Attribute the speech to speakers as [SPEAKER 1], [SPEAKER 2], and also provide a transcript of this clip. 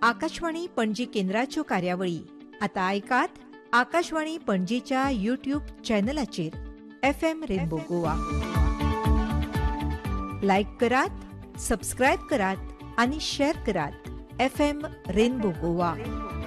[SPEAKER 1] आकाशवाणी पणजी केंद्राच्यो कार्यावळी आता ऐकात Akashvani पणजीच्या YouTube चॅनलाचेर FM rainbow Goa. लायक करात, सबस्क्रायब करात आणि शेअर करात. FM rainbow Goa.